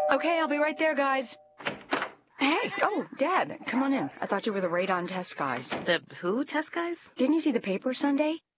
Okay, I'll be right there, guys. Hey, oh, Dad, come on in. I thought you were the radon test guys. The who test guys? Didn't you see the paper Sunday?